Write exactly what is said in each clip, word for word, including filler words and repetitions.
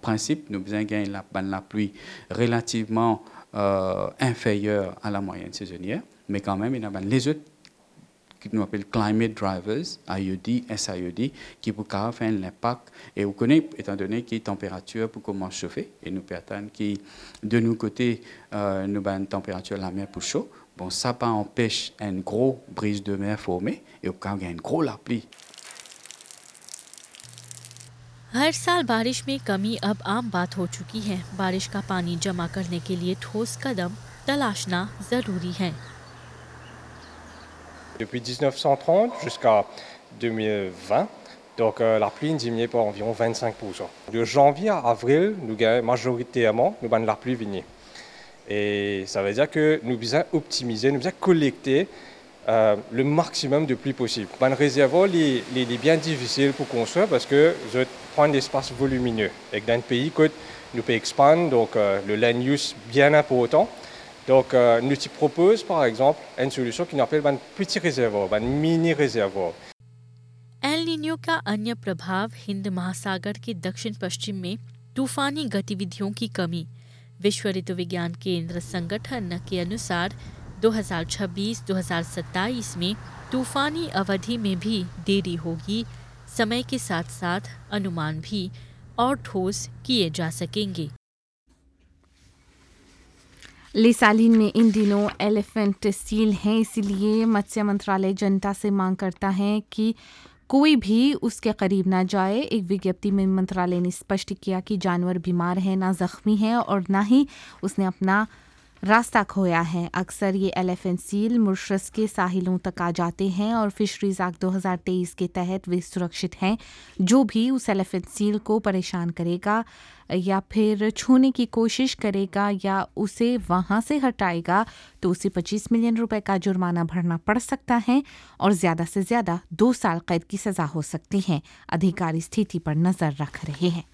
principe, nous avons gagné la, la pluie relativement euh, inférieure à la moyenne saisonnière, mais quand même, il y a les autres qui nous appelle climate drivers, I O D, S I O D, qui pour faire l'impact. Et vous connaissez, étant donné que la température pour commencer à chauffer, et nous peut attendre que de nos côtés, euh, nous avons une température de la mer pour chaud. Bon, ça pas empêche une grosse brise de mer formée, et quand il y a une grosse la pluie. हर साल बारिश में कमी अब आम बात हो चुकी है। बारिश का पानी जमा करने के लिए ठोस कदम तलाशना जरूरी है। Depuis dix-neuf cent trente jusqu'à deux mille vingt, donc euh, la pluie diminue par environ vingt-cinq pour cent. De janvier à avril, nous gagnons majoritairement nous avons la pluie venue. Et ça veut dire que nous devons optimiser, nous devons collecter euh, le maximum de pluie possible. Le réservoir est, est bien difficile pour construire parce que je prends des espaces volumineux. Et dans un pays que nous pouvons expandre, donc euh, le land use bien important. Donc euh, nous te propose par exemple une solution qui appelle un petit réservoir, un mini réservoir. El Nino का अन्य प्रभाव हिंद महासागर के दक्षिण पश्चिम में तूफानी गतिविधियों की कमी। विश्व ऋतु विज्ञान केंद्र संगठन के अनुसार दो हज़ार छब्बीस दो हज़ार सत्ताईस में तूफानी अवधि में भी देरी होगी। समय के साथ साथ अनुमान भी और ठोस किए जा सकेंगे। लेसालिन में इन दिनों एलिफेंट सील हैं, इसलिए मत्स्य मंत्रालय जनता से मांग करता है कि कोई भी उसके करीब ना जाए। एक विज्ञप्ति में मंत्रालय ने स्पष्ट किया कि जानवर बीमार है, ना जख्मी है और ना ही उसने अपना रास्ता खोया है। अक्सर ये एलिफेंट सील मॉरिशस के साहिलों तक आ जाते हैं और फिशरीज एक्ट दो हज़ार तेईस के तहत वे सुरक्षित हैं। जो भी उस एलिफेंट सील को परेशान करेगा या फिर छूने की कोशिश करेगा या उसे वहां से हटाएगा तो उसे पच्चीस मिलियन रुपए का जुर्माना भरना पड़ सकता है और ज़्यादा से ज़्यादा दो साल कैद की सज़ा हो सकती है। अधिकारी स्थिति पर नज़र रख रहे हैं।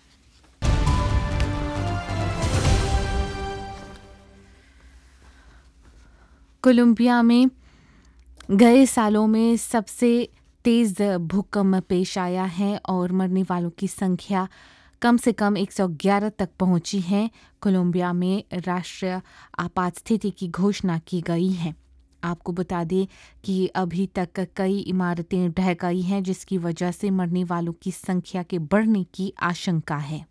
कोलंबिया में गए सालों में सबसे तेज़ भूकंप पेश आया है और मरने वालों की संख्या कम से कम एक सौ ग्यारह तक पहुंची है। कोलंबिया में राष्ट्रीय आपात स्थिति की घोषणा की गई है। आपको बता दें कि अभी तक कई इमारतें ढह गई हैं जिसकी वजह से मरने वालों की संख्या के बढ़ने की आशंका है।